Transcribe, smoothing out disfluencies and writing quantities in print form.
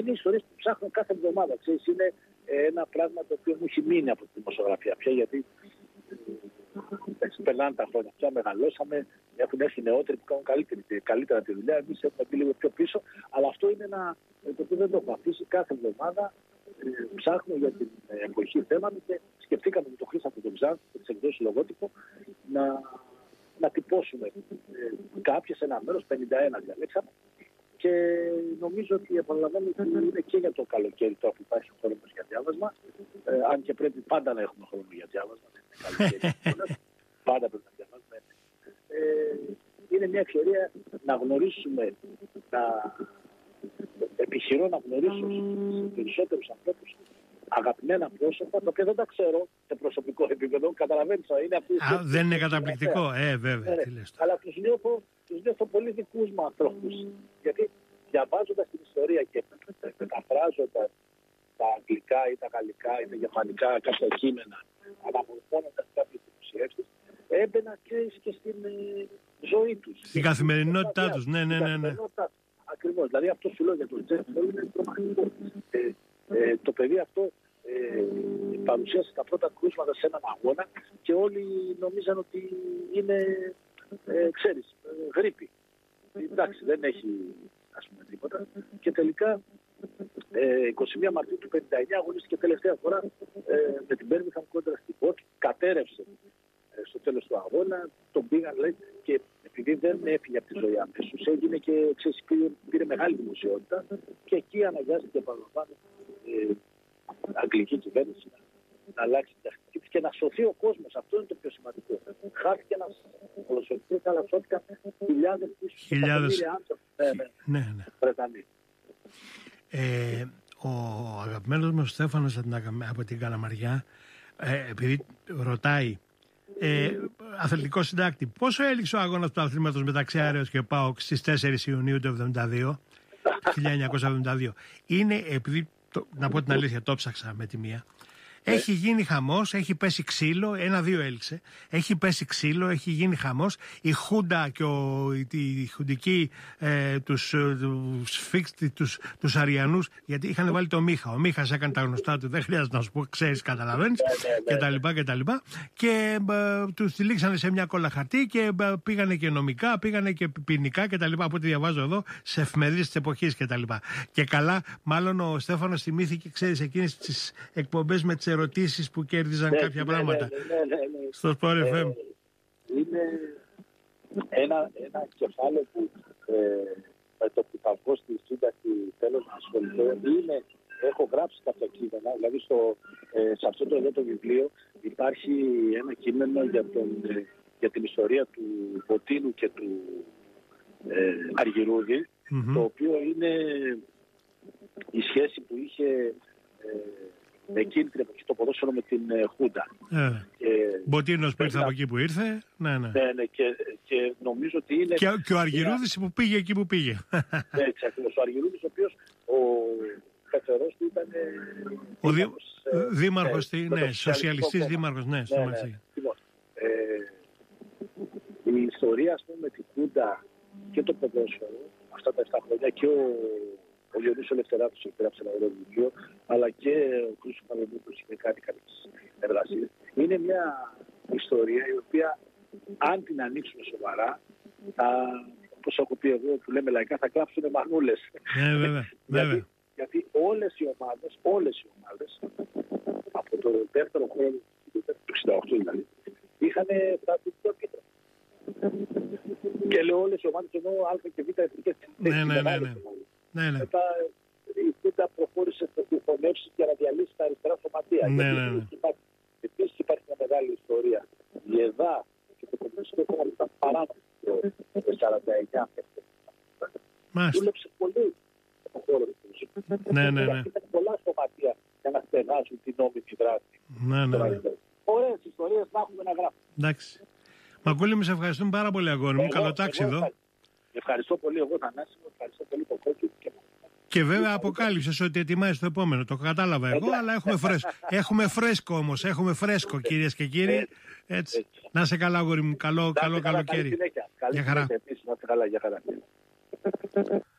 είναι ιστορίες που ψάχνω κάθε εβδομάδα. Ξέρεις, είναι ένα πράγμα το οποίο μου έχει μείνει από τη δημοσιογραφία πια, γιατί περνάνε τα χρόνια πια, μεγαλώσαμε, έχουν έρθει νεότεροι που κάνουν καλύτερα τη δουλειά, εμείς έχουμε πει λίγο πιο πίσω, αλλά αυτό είναι ένα το οποίο δεν το έχω αφήσει. Κάθε εβδομάδα ψάχνω για την εποχή θέματα και σκεφτήκαμε με τον Χρήστο τον Ξάνθη και τις εκδόσεις Λογότυπο να τυπώσουμε κάποιες, ένα μέρος, 51 διαλέξαμε. Και νομίζω ότι επαναλαμβάνω ότι είναι και για το καλοκαίρι τώρα που υπάρχει χρόνο για διάβασμα. Αν και πρέπει πάντα να έχουμε χρόνο για διάβασμα. Πάντα πρέπει να διαβάσουμε. Είναι μια ευκαιρία να γνωρίσουμε, επιχειρώ να γνωρίσω στους περισσότερους ανθρώπους αγαπημένα πρόσωπα, τα οποία δεν τα ξέρω σε προσωπικό επίπεδο. Καταλαβαίνεις, είναι αυτοί. Δεν είναι καταπληκτικό, βέβαια. Αλλά τους νιώθω πολύ δικούς μου ανθρώπους. Γιατί διαβάζοντας την ιστορία και μεταφράζοντας τα αγγλικά ή τα γαλλικά ή τα γερμανικά κάποια κείμενα, αναμορφώνοντας κάποιες δημοσιεύσεις, έμπαινα και στην ζωή τους. Η καθημερινότητά τους, ναι. Ακριβώς. Δηλαδή αυτό σου λέω για τον Τζέφ είναι τρομακτικό. Το παιδί αυτό παρουσίασε τα πρώτα κρούσματα σε έναν αγώνα και όλοι νομίζαν ότι είναι, ξέρεις, γρίπη. Εντάξει, δεν έχει ας πούμε τίποτα. Και τελικά 21 Μαρτίου του 59 αγωνίστηκε τελευταία φορά με την Birmingham κόντρα στην Πότ. Κατέρευσε στο τέλος του αγώνα, τον πήγαν, λέει, και επειδή δεν έφυγε από τη ζωή αμέσως, έγινε και πήρε μεγάλη δημοσιότητα και εκεί αναγκάστηκε, επαναλαμβάνω, αγγλική κυβέρνηση να αλλάξει την τακτική της και να σωθεί ο κόσμος. Αυτό είναι το πιο σημαντικό. Χάθηκε ένας ποδοσφαιριστής, αλλά σώθηκαν χιλιάδες άνθρωποι Βρετανοί. Ο αγαπημένος μου Στέφανος από την Καλαμαριά, επειδή ρωτάει, αθλητικό συντάκτη, πόσο έληξε ο αγώνας του αθλήματος μεταξύ Άρεως και ΠΑΟΚ στις 4 Ιουνίου του 1972. Είναι, επειδή, να πω την αλήθεια, το ψάξα με τη μία. Έχει γίνει χαμός, έχει πέσει ξύλο, 1-2 έληξε. Έχει πέσει ξύλο, έχει γίνει χαμός. Η Χούντα και οι χουντικοί τους Αριανούς, γιατί είχαν βάλει το Μίχα. Ο Μίχας έκανε τα γνωστά του, δεν χρειάζεται να σου πω, ξέρεις, καταλαβαίνεις, κτλ. Και τους τυλίξανε σε μια κόλλα χαρτί και πήγανε και νομικά, πήγανε και ποινικά κτλ. Από ό,τι διαβάζω εδώ, σε εφημερίδες της εποχής κτλ. Και καλά, μάλλον ο Στέφανος θυμήθηκε, ξέρεις, εκείνες τις εκπομπές με τις ερωτήσεις που κέρδιζαν κάποια πράγματα στο Sport FM. Είναι ένα κεφάλαιο που με το που θα βγω στη σύνταξη θέλω να ασχοληθώ. Έχω γράψει κάποια κείμενα, δηλαδή σε αυτό το εδώ το βιβλίο υπάρχει ένα κείμενο για την ιστορία του Βοτίνου και του Αργυρούδη, το οποίο είναι η σχέση που είχε εκείνη την εποχή το ποδόσφαιρο με την Χούντα. Μποτίνος που ήρθε από εκεί που ήρθε. Ναι, και νομίζω ότι είναι... Και ο Αργυρούδης που πήγε εκεί που πήγε. Έτσι ακριβώς. Ο Αργυρούδης, ο οποίος ο πεθερός του ήταν... Ο δήμαρχος, σοσιαλιστής δήμαρχος, ναι. Η ιστορία, ας πούμε, με την Χούντα και το ποδόσφαιρο, αυτά τα 7 χρόνια, και ο Διονύσης Ελευθεράτος έγραψε ένα ωραίο βιβλίο, αλλά και ο Χρήστος Παναγιώτης είχε κάνει κάποιες εργασίες. Είναι μια ιστορία η οποία, αν την ανοίξουμε σοβαρά, όπως έχω πει εγώ, που λέμε λαϊκά, θα κλάψουν μανούλες. Βέβαια. Γιατί όλες οι ομάδες, από το δεύτερο χρόνο του 68 δηλαδή, είχαν τα τυπικό επίτροπο. Και λέω όλες οι ομάδες, ενώ Α και Β εθνικές. Ναι. Μετά η Χούντα προχώρησε σε διχονεύσεις για να διαλύσει τα αριστερά σωματεία. Επίσης υπάρχει μια μεγάλη ιστορία. Η ΕΔΑ και το Κομμουνιστικό Κόμμα ήταν παράνομο το 1949. Δούλεψε πολύ στον χώρο του πολιτισμού. Ήταν πολλά σωματεία για να στεγάσουν την νόμιμη δράση. Ωραίες ιστορίες να έχουμε να γράφουμε. Εντάξει. Μακούλη, με σε ευχαριστούμε πάρα πολύ, αγόρι μου. Καλό τάξιδο. Ευχαριστώ πολύ εγώ, Θανάση μου. Ευχαριστώ πολύ το κόκκι. Και βέβαια αποκάλυψες ότι ετοιμάζεις το επόμενο. Το κατάλαβα εγώ, αλλά έχουμε φρέσκο. Έχουμε φρέσκο όμως. Έχουμε φρέσκο, κυρίες και κύριοι. Έτσι. Να σε καλά, αγόρι μου. Καλό καλοκαίρι. Γεια χαρά.